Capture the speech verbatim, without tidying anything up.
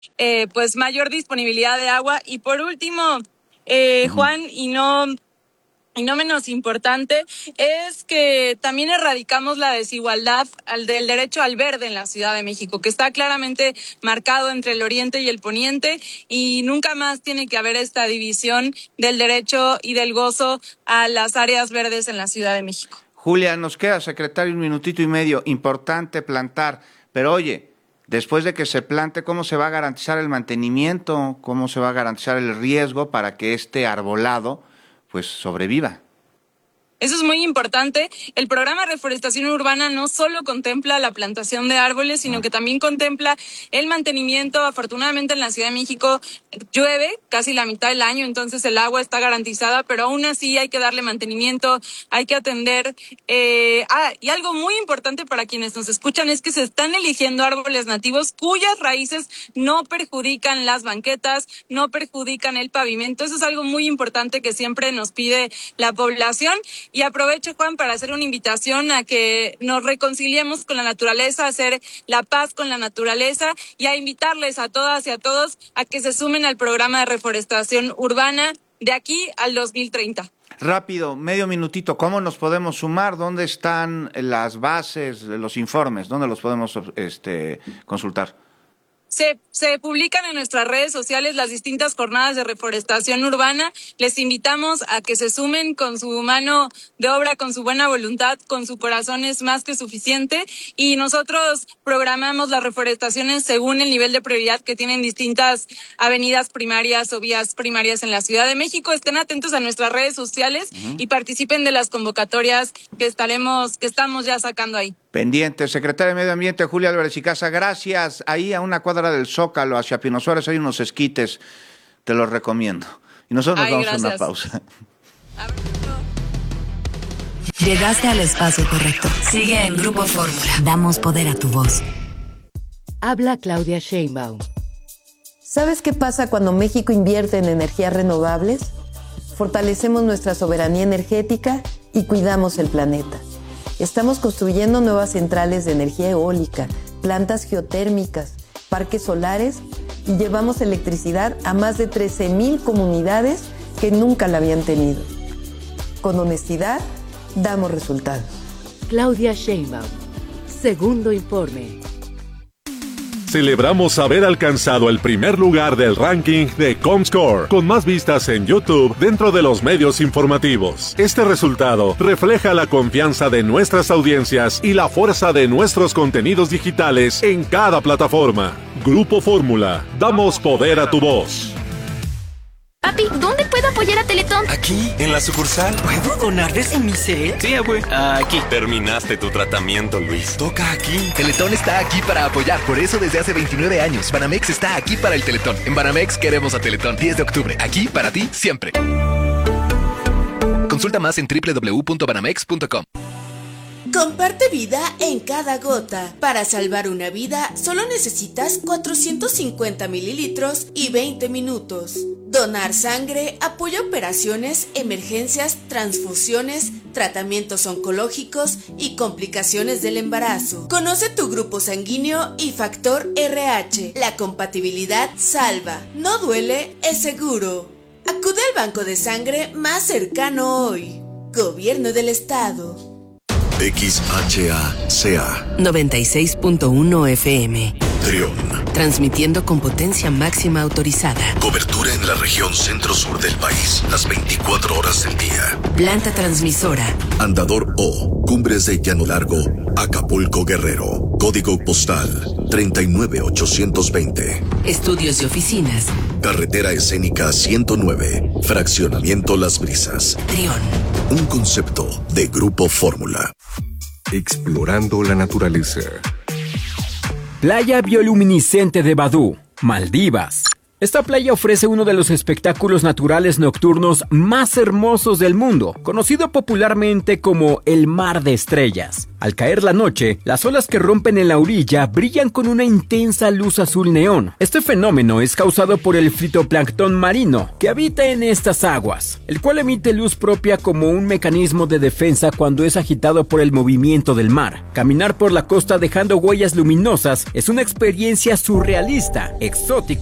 eh, pues mayor disponibilidad de agua. Y por último, eh, uh-huh. Juan, y no... Y no menos importante, es que también erradicamos la desigualdad al del derecho al verde en la Ciudad de México, que está claramente marcado entre el oriente y el poniente, y nunca más tiene que haber esta división del derecho y del gozo a las áreas verdes en la Ciudad de México. Julia, nos queda, secretario, un minutito y medio. Importante plantar, pero oye, después de que se plante, ¿cómo se va a garantizar el mantenimiento? ¿Cómo se va a garantizar el riesgo para que este arbolado pues sobreviva? Eso es muy importante. El programa de reforestación urbana no solo contempla la plantación de árboles, sino que también contempla el mantenimiento. Afortunadamente en la Ciudad de México llueve casi la mitad del año, entonces el agua está garantizada, pero aún así hay que darle mantenimiento, hay que atender. Eh, ah, y algo muy importante para quienes nos escuchan es que se están eligiendo árboles nativos cuyas raíces no perjudican las banquetas, no perjudican el pavimento. Eso es algo muy importante que siempre nos pide la población. Y aprovecho, Juan, para hacer una invitación a que nos reconciliemos con la naturaleza, a hacer la paz con la naturaleza y a invitarles a todas y a todos a que se sumen al programa de reforestación urbana de aquí al dos mil treinta. Rápido, medio minutito, ¿cómo nos podemos sumar? ¿Dónde están las bases, los informes? ¿Dónde los podemos este, consultar? Se, se publican en nuestras redes sociales las distintas jornadas de reforestación urbana. Les invitamos a que se sumen con su mano de obra, con su buena voluntad, con su corazón es más que suficiente. Y nosotros programamos las reforestaciones según el nivel de prioridad que tienen distintas avenidas primarias o vías primarias en la Ciudad de México. Estén atentos a nuestras redes sociales uh-huh. y participen de las convocatorias que estaremos, que estamos ya sacando ahí. Pendiente, secretaria de Medio Ambiente, Julia Álvarez y Casa, gracias. Ahí a una cuadra del Zócalo, hacia Pino Suárez, hay unos esquites, te los recomiendo. Y nosotros nos Ay, vamos gracias. a una pausa. Llegaste al espacio correcto. Sigue en Grupo Fórmula. Damos poder a tu voz. Habla Claudia Sheinbaum. ¿Sabes qué pasa cuando México invierte en energías renovables? Fortalecemos nuestra soberanía energética y cuidamos el planeta. Estamos construyendo nuevas centrales de energía eólica, plantas geotérmicas, parques solares y llevamos electricidad a más de trece mil comunidades que nunca la habían tenido. Con honestidad, damos resultados. Claudia Sheinbaum, segundo informe. Celebramos haber alcanzado el primer lugar del ranking de Comscore, con más vistas en YouTube dentro de los medios informativos. Este resultado refleja la confianza de nuestras audiencias y la fuerza de nuestros contenidos digitales en cada plataforma. Grupo Fórmula, damos poder a tu voz. Papi, ¿dónde puedo apoyar a Teletón? Aquí, en la sucursal. ¿Puedo donar desde mi cel? Sí, abue. Aquí. Terminaste tu tratamiento, Luis. Toca aquí. Teletón está aquí para apoyar. Por eso, desde hace veintinueve años, Banamex está aquí para el Teletón. En Banamex queremos a Teletón. diez de octubre. Aquí para ti, siempre. Consulta más en doble u doble u doble u punto banamex punto com. Comparte vida en cada gota. Para salvar una vida, solo necesitas cuatrocientos cincuenta mililitros y veinte minutos. Donar sangre apoya operaciones, emergencias, transfusiones, tratamientos oncológicos y complicaciones del embarazo. Conoce tu grupo sanguíneo y factor R H. La compatibilidad salva. No duele, es seguro. Acude al banco de sangre más cercano hoy. Gobierno del Estado. X H A C A noventa y seis punto uno F M. Trión. Transmitiendo con potencia máxima autorizada. Cobertura en la región centro-sur del país, las veinticuatro horas del día. Planta transmisora. Andador O, Cumbres de Llano Largo, Acapulco, Guerrero. Código postal treinta y nueve mil ochocientos veinte. Estudios y oficinas. Carretera escénica ciento nueve, Fraccionamiento Las Brisas. Trión. Un concepto de Grupo Fórmula. Explorando la naturaleza. Playa bioluminiscente de Badú, Maldivas. Esta playa ofrece uno de los espectáculos naturales nocturnos más hermosos del mundo, conocido popularmente como el Mar de Estrellas. Al caer la noche, las olas que rompen en la orilla brillan con una intensa luz azul neón. Este fenómeno es causado por el fitoplancton marino que habita en estas aguas, el cual emite luz propia como un mecanismo de defensa cuando es agitado por el movimiento del mar. Caminar por la costa dejando huellas luminosas es una experiencia surrealista, exótica